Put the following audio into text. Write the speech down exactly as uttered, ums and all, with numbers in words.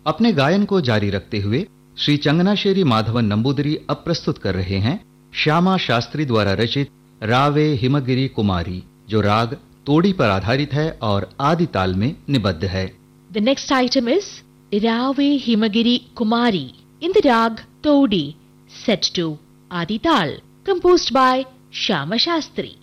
अपने गायन को जारी रखते हुए श्री चंगनाशेरी माधवन नंबूदरी अब प्रस्तुत कर रहे हैं श्यामा शास्त्री द्वारा रचित रावे हिमगिरी कुमारी, जो राग तोड़ी पर आधारित है और आदि ताल में निबद्ध है। The next item is Rave Himagiri Kumari in the rag Todi, set to Adi Tal, composed by Shyama Shastri.